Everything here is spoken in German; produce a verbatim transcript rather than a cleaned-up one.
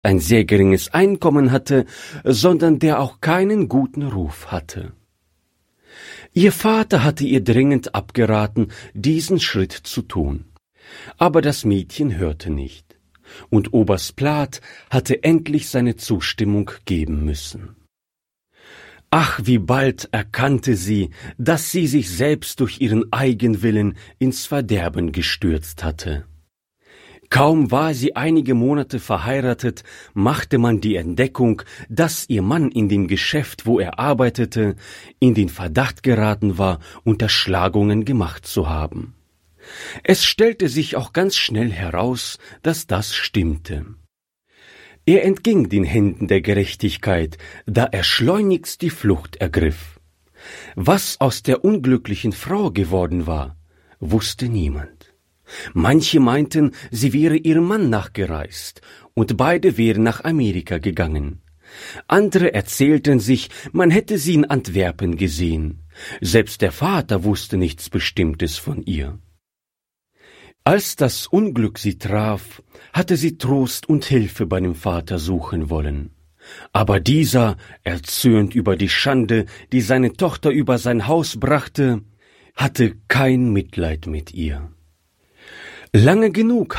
ein sehr geringes Einkommen hatte, sondern der auch keinen guten Ruf hatte. Ihr Vater hatte ihr dringend abgeraten, diesen Schritt zu tun. Aber das Mädchen hörte nicht, und Oberst Plath hatte endlich seine Zustimmung geben müssen. Ach, wie bald erkannte sie, dass sie sich selbst durch ihren Eigenwillen ins Verderben gestürzt hatte. Kaum war sie einige Monate verheiratet, machte man die Entdeckung, dass ihr Mann in dem Geschäft, wo er arbeitete, in den Verdacht geraten war, Unterschlagungen gemacht zu haben. Es stellte sich auch ganz schnell heraus, dass das stimmte. Er entging den Händen der Gerechtigkeit, da er schleunigst die Flucht ergriff. Was aus der unglücklichen Frau geworden war, wusste niemand. Manche meinten, sie wäre ihrem Mann nachgereist, und beide wären nach Amerika gegangen. Andere erzählten sich, man hätte sie in Antwerpen gesehen. Selbst der Vater wusste nichts Bestimmtes von ihr. Als das Unglück sie traf, hatte sie Trost und Hilfe bei dem Vater suchen wollen. Aber dieser, erzürnt über die Schande, die seine Tochter über sein Haus brachte, hatte kein Mitleid mit ihr. Lange genug